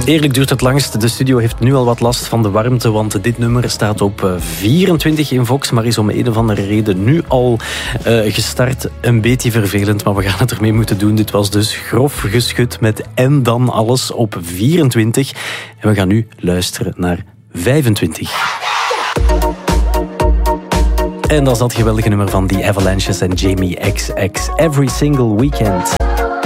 Eerlijk duurt het langst. De studio heeft nu al wat last van de warmte, want dit nummer staat op 24 in Vox, maar is om een of andere reden nu al gestart. Een beetje vervelend, maar we gaan het ermee moeten doen. Dit was dus grof geschud met En dan alles op 24. En we gaan nu luisteren naar 25. En dat is dat geweldige nummer van The Avalanches en Jamie XX. Every Single Weekend.